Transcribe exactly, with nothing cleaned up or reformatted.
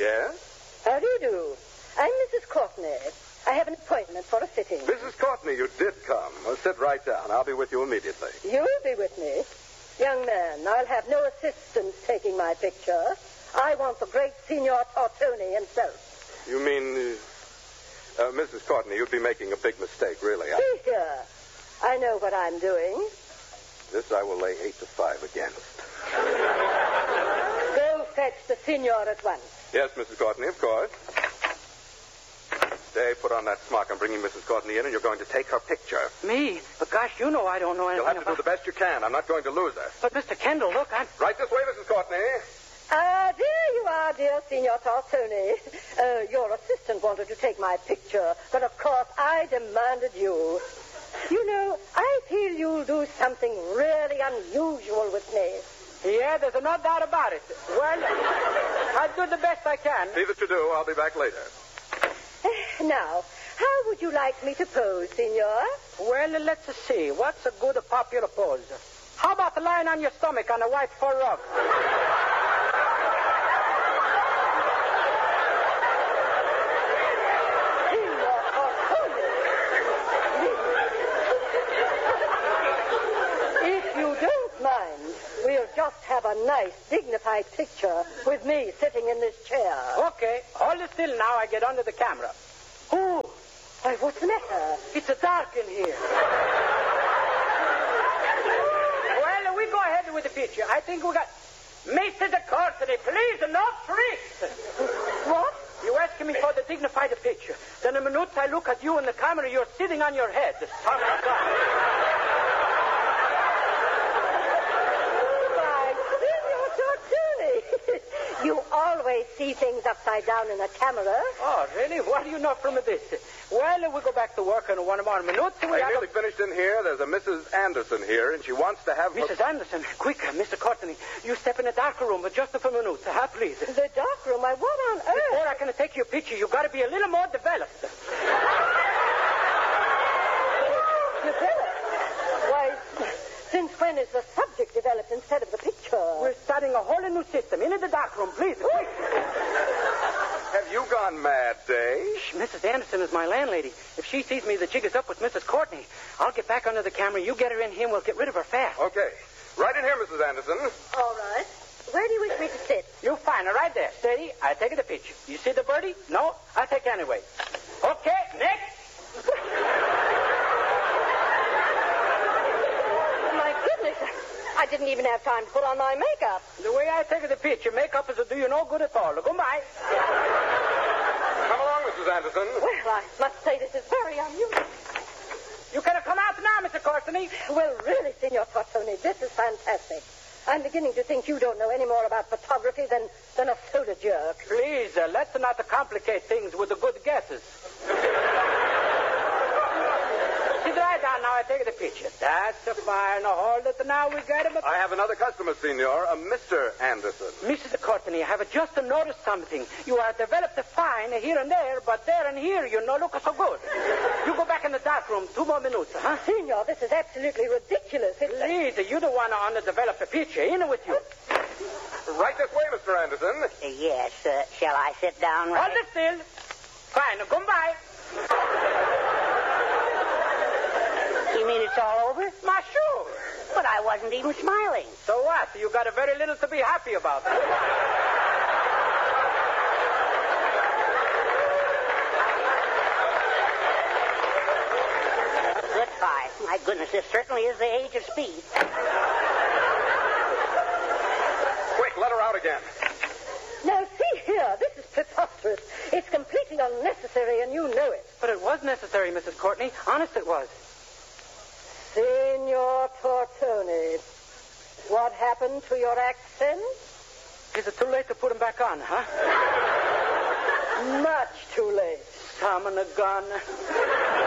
Yes? How do you do? I'm Missus Courtney. I have an appointment for a sitting. Missus Courtney, you did come. Well, sit right down. I'll be with you immediately. You'll be with me? Young man, I'll have no assistants taking my picture. I want the great Signor Tortoni himself. You mean... Uh, uh, Missus Courtney, you'd be making a big mistake, really. I... See here. I know what I'm doing. This I will lay eight to five against. Go fetch the Signor at once. Yes, Missus Courtney, of course. Stay, put on that smock. I'm bringing Missus Courtney in, and you're going to take her picture. Me? But gosh, you know I don't know anything You'll have to about... do the best you can. I'm not going to lose her. But, Mister Kendall, look, I'm... Right this way, Missus Courtney. Ah, there you are, dear Signor Tortoni. Uh, your assistant wanted to take my picture, but of course I demanded you. You know, I feel you'll do something really unusual with me. Yeah, there's no doubt about it. Well, I'll do the best I can. See that you do. I'll be back later. Now, how would you like me to pose, Signor? Well, let's see. What's a good popular pose? How about lying on your stomach on a white fur rug? If you don't mind, we'll just have a nice, dignified picture with me sitting in this chair. Okay. Hold it still now. I get under the camera. Oh, why, what's the matter? It's dark in here. Well, we go ahead with the picture. I think we got... Mister de Courtney, please, no tricks. What? You ask me for the dignified picture. Then a minute I look at you in the camera, you're sitting on your head. Son of God. Why, Signor Tortoni. You always see things upside down in a camera. Oh, really? What do you know from this? Well, we go back to work in one more minute. We I have nearly a... finished in here. There's a Missus Anderson here, and she wants to have... Missus Her... Anderson, quick, Mister Courtney. You step in the dark room for just a few minutes, huh, please? The dark room? Why, what on earth? Before I can take your picture, you got to be a little more developed. Developed? Why, since when is the subject developed instead of the picture? We're starting a whole new system. In the dark room, please. Quick. Have you gone mad, Day? Shh, Missus Anderson is my landlady. If she sees me, the jig is up with Missus Courtney. I'll get back under the camera. You get her in here, and we'll get rid of her fast. Okay. Right in here, Missus Anderson. All right. Where do you wish me to sit? You find her right there. Steady. I'll take the picture. You see the birdie? No? I'll take it anyway. Okay, next. My goodness. I didn't even have time to put on my makeup. The way I take the picture, makeup is to do you no good at all. Goodbye. Come along, Missus Anderson. Well, I must say this is very unusual. You can come out now, Mister Courtney. Well, really, Signor Tortoni, this is fantastic. I'm beginning to think you don't know any more about photography than, than a soda jerk. Please, uh, let's not complicate things with the good guesses. Sit right down now. I take the picture. That's a fine. Hold it now. We got him. I have another customer, Senor, a Mister Anderson. Missus Courtney, I have just noticed something. You are developed fine here and there, but there and here you no look so good. You go back in the dark room. Two more minutes, huh? Signor, this is absolutely ridiculous. It's Please, you don't want to underdevelop the picture. In with you. Right this way, Mister Anderson. Uh, yes, uh, shall I sit down right... Hold it still. Fine, come by. You mean it's all over? My sure. But I wasn't even smiling. So what? You got a very little to be happy about. Goodbye. My goodness, this certainly is the age of speed. Quick, let her out again. Now, see here. This is preposterous. It's completely unnecessary, and you know it. But it was necessary, Missus Courtney. Honest it was. Signor Tortoni, what happened to your accent? Is it too late to put him back on, huh? Much too late. Summon a gun.